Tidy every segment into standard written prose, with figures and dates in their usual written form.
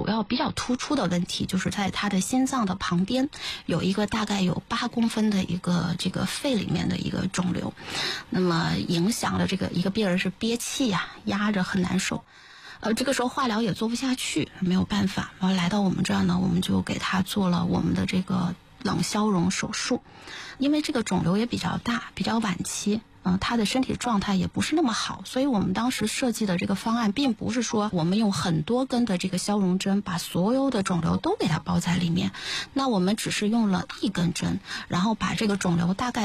主要比较突出的问题就是在他的心脏的旁边有一个大概有8公分的一个这个肺里面的一个肿瘤，那么影响了这个一个病人是憋气呀，压着很难受。这个时候化疗也做不下去，没有办法，然后来到我们这儿呢，我们就给他做了我们的这个冷消融手术。因为这个肿瘤也比较大，比较晚期，他的身体状态也不是那么好，所以我们当时设计的这个方案并不是说我们用很多根的这个消融针把所有的肿瘤都给它包在里面，那我们只是用了1根针，然后把这个肿瘤大概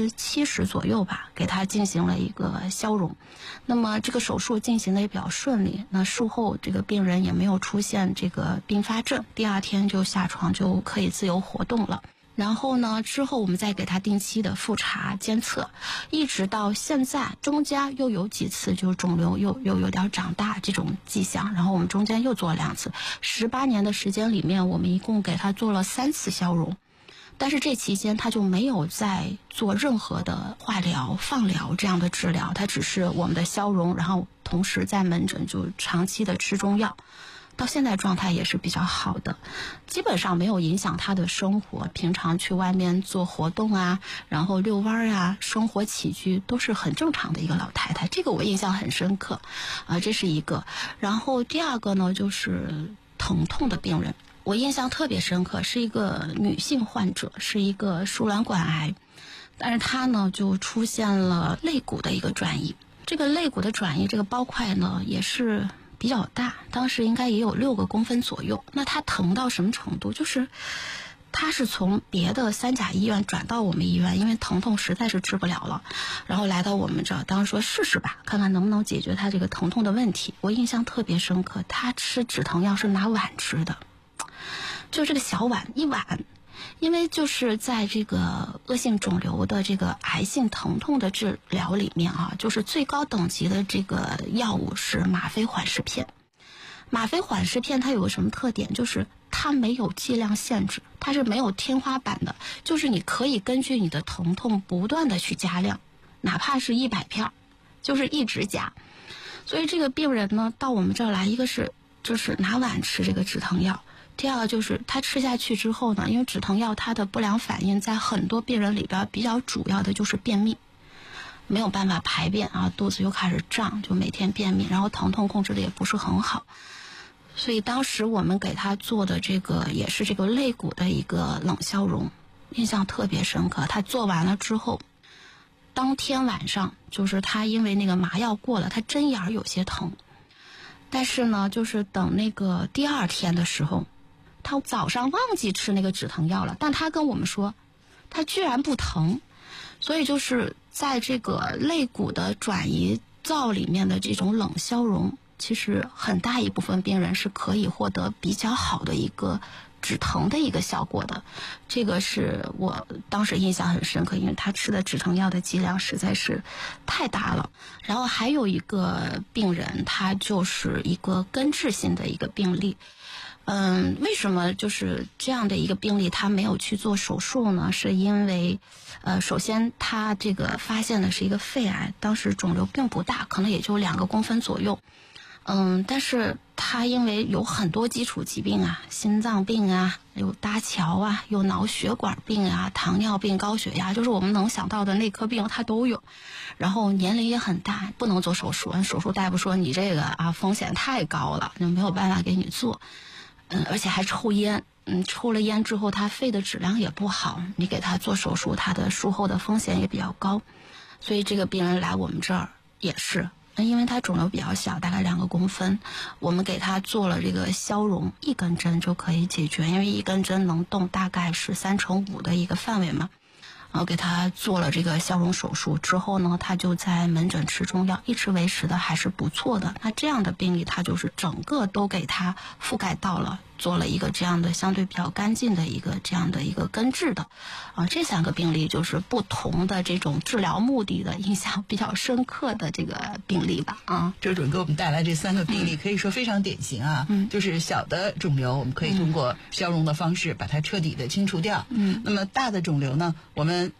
70%左右吧，给它进行了一个消融。那么这个手术进行的也比较顺利，那术后这个病人也没有出现这个并发症，第2天就下床就可以自由活动了。然后呢，之后我们再给他定期的复查监测，一直到现在，中间又有几次就是肿瘤又有点长大这种迹象，然后我们中间又做了2次，18年的时间里面，我们一共给他做了3次消融，但是这期间他就没有再做任何的化疗、放疗这样的治疗，他只是我们的消融，然后同时在门诊就长期的吃中药。到现在状态也是比较好的，基本上没有影响他的生活，平常去外面做活动啊，然后遛弯啊，生活起居都是很正常的一个老太太，这个我印象很深刻这是一个。然后第2个呢，就是疼痛的病人，我印象特别深刻，是一个女性患者，是一个输卵管癌，但是她呢就出现了肋骨的一个转移，这个肋骨的转移这个包块呢也是比较大，当时应该也有6公分左右。那它疼到什么程度？就是它是从别的3甲医院转到我们医院，因为疼痛实在是治不了了，然后来到我们这儿，当时说试试吧，看看能不能解决它这个疼痛的问题。我印象特别深刻，他吃止疼药是拿碗吃的，就这个小碗1碗。因为就是在这个恶性肿瘤的这个癌性疼痛的治疗里面就是最高等级的这个药物是吗啡缓释片。吗啡缓释片它有个什么特点，就是它没有剂量限制，它是没有天花板的，就是你可以根据你的疼痛不断的去加量，哪怕是100片，就是一直加。所以这个病人呢到我们这儿来，一个是就是拿碗吃这个止疼药，第2个就是他吃下去之后呢，因为止疼药它的不良反应在很多病人里边比较主要的就是便秘，没有办法排便肚子又开始胀，就每天便秘，然后疼痛控制的也不是很好。所以当时我们给他做的这个也是这个肋骨的一个冷消融，印象特别深刻。他做完了之后，当天晚上就是他因为那个麻药过了，他针眼有些疼，但是呢就是等那个第2天的时候，他早上忘记吃那个止疼药了，但他跟我们说他居然不疼。所以就是在这个肋骨的转移灶里面的这种冷消融，其实很大一部分病人是可以获得比较好的一个止疼的一个效果的。这个是我当时印象很深刻，因为他吃的止疼药的剂量实在是太大了。然后还有一个病人，他就是一个根治性的一个病例。为什么就是这样的一个病例他没有去做手术呢？是因为首先他这个发现的是一个肺癌，当时肿瘤并不大，可能也就2公分左右。但是他因为有很多基础疾病心脏病有搭桥有脑血管病糖尿病、高血压，就是我们能想到的内科病他都有。然后年龄也很大，不能做手术，手术大夫说你这个风险太高了，就没有办法给你做。而且还抽烟，抽了烟之后他肺的质量也不好，你给他做手术，他的术后的风险也比较高。所以这个病人来我们这儿也是，因为他肿瘤比较小，大概2公分，我们给他做了这个消融，1根针就可以解决，因为1根针能动大概是3/5的一个范围嘛。然后给他做了这个消融手术之后呢，他就在门诊吃中药，一直维持的还是不错的。那这样的病例他就是整个都给他覆盖到了，做了一个这样的相对比较干净的一个这样的一个根治的这3个病例就是不同的这种治疗目的的印象比较深刻的这个病例吧。 周主任给我们带来这3个病例可以说非常典型就是小的肿瘤我们可以通过消融的方式把它彻底的清除掉。那么大的肿瘤呢，我们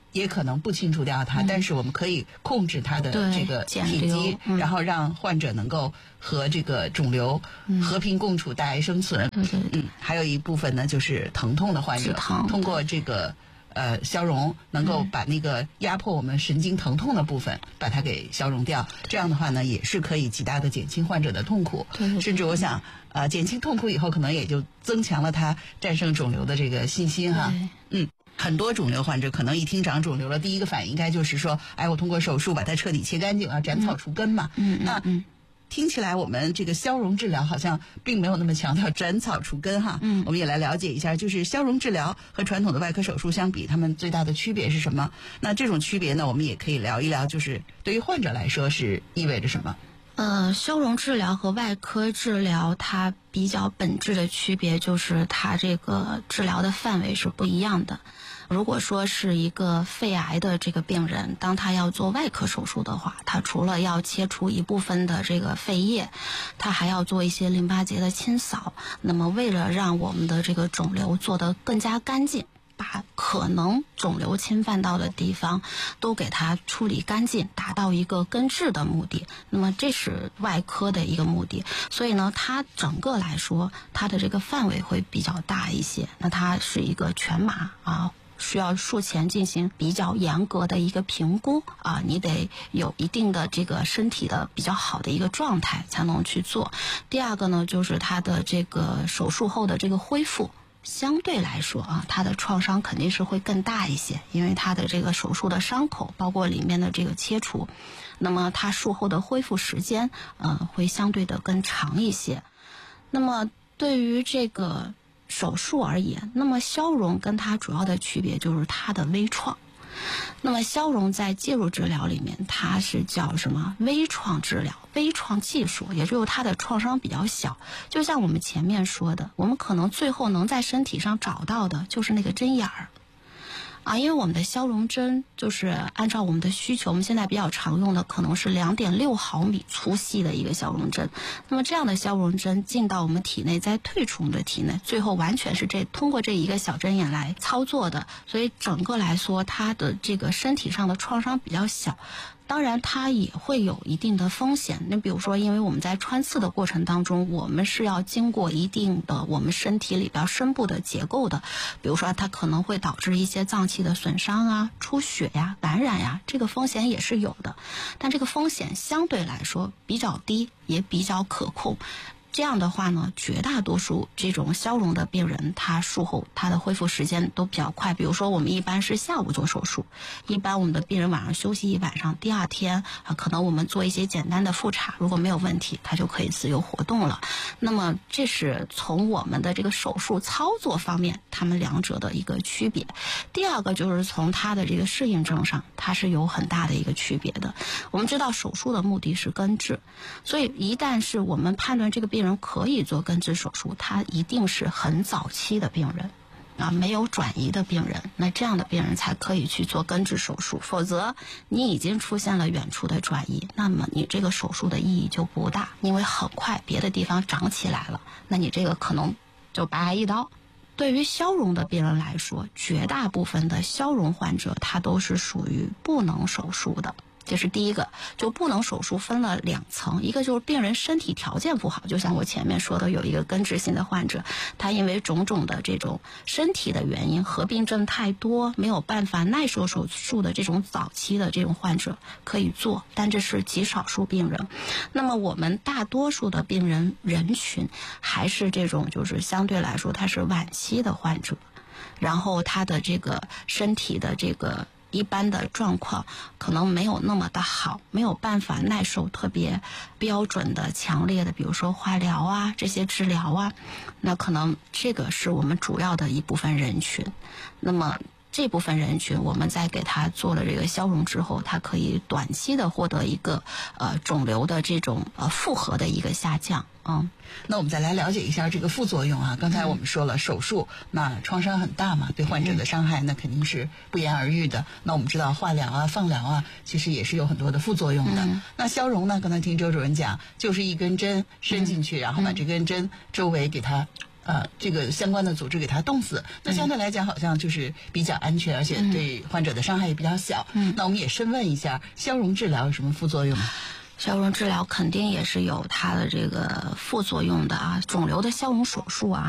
也可能不清除掉它，但是我们可以控制它的这个体积，然后让患者能够和这个肿瘤和平共处、大爱生存。还有一部分呢，就是疼痛的患者，通过这个消融，能够把那个压迫我们神经疼痛的部分把它给消融掉。这样的话呢，也是可以极大的减轻患者的痛苦。甚至我想，减轻痛苦以后，可能也就增强了他战胜肿瘤的这个信心哈。很多肿瘤患者可能一听长肿瘤了，第一个反应应该就是说，我通过手术把它彻底切干净啊，斩草除根嘛。那听起来我们这个消融治疗好像并没有那么强调斩草除根哈。我们也来了解一下，就是消融治疗和传统的外科手术相比，它们最大的区别是什么？那这种区别呢，我们也可以聊一聊，就是对于患者来说是意味着什么？ 消融治疗和外科治疗它比较本质的区别就是它这个治疗的范围是不一样的。如果说是一个肺癌的这个病人，当他要做外科手术的话，他除了要切除一部分的这个肺叶，他还要做一些淋巴结的清扫。那么为了让我们的这个肿瘤做得更加干净，把可能肿瘤侵犯到的地方都给它处理干净，达到一个根治的目的。那么这是外科的一个目的，所以呢，它整个来说，它的这个范围会比较大一些。那它是一个全麻啊，需要术前进行比较严格的一个评估啊，你得有一定的这个身体的比较好的一个状态才能去做。第二个呢，就是它的这个手术后的这个恢复。相对来说啊，它的创伤肯定是会更大一些，因为它的这个手术的伤口，包括里面的这个切除，那么它术后的恢复时间，会相对的更长一些。那么对于这个手术而言，那么消融跟它主要的区别就是它的微创。那么消融在介入治疗里面，它是叫什么？微创治疗、微创技术，也就是它的创伤比较小。就像我们前面说的，我们可能最后能在身体上找到的就是那个针眼儿。因为我们的消融针就是按照我们的需求，我们现在比较常用的可能是2.6毫米粗细的一个消融针。那么这样的消融针进到我们体内，再退出我们的体内，最后完全是通过这一个小针眼来操作的。所以整个来说，它的这个身体上的创伤比较小。当然它也会有一定的风险，那比如说因为我们在穿刺的过程当中，我们是要经过一定的我们身体里边深部的结构的，比如说它可能会导致一些脏器的损伤啊、出血呀、感染呀，这个风险也是有的，但这个风险相对来说比较低，也比较可控。这样的话呢，绝大多数这种消融的病人，他术后他的恢复时间都比较快。比如说我们一般是下午做手术，一般我们的病人晚上休息一晚上，第二天可能我们做一些简单的复查，如果没有问题，他就可以自由活动了。那么这是从我们的这个手术操作方面，他们两者的一个区别。第二个就是从他的这个适应症上，它是有很大的一个区别的。我们知道手术的目的是根治，所以一旦是我们判断这个病人可以做根治手术，他一定是很早期的病人没有转移的病人，那这样的病人才可以去做根治手术，否则你已经出现了远处的转移，那么你这个手术的意义就不大，因为很快别的地方长起来了，那你这个可能就白挨一刀。对于消融的病人来说，绝大部分的消融患者他都是属于不能手术的。这是第一个，就不能手术分了2层，一个就是病人身体条件不好，就像我前面说的，有一个根治性的患者，他因为种种的这种身体的原因，合并症太多，没有办法耐受手术的这种早期的这种患者可以做，但这是极少数病人。那么我们大多数的病人人群还是这种就是相对来说他是晚期的患者，然后他的这个身体的这个一般的状况可能没有那么的好，没有办法耐受特别标准的强烈的比如说化疗啊这些治疗啊，那可能这个是我们主要的一部分人群。那么这部分人群我们在给他做了这个消融之后，他可以短期的获得一个肿瘤的这种复合的一个下降。 那我们再来了解一下这个副作用啊。刚才我们说了手术那创伤很大嘛，对患者的伤害那肯定是不言而喻的。那我们知道化疗啊放疗啊其实也是有很多的副作用的。那消融呢，刚才听周主任讲就是一根针伸进去，然后把这根针周围给它这个相关的组织给它冻死，那相对来讲好像就是比较安全，而且对患者的伤害也比较小。那我们也深问一下，消融治疗有什么副作用？ 消融治疗肯定也是有它的这个副作用的啊，肿瘤的消融手术啊。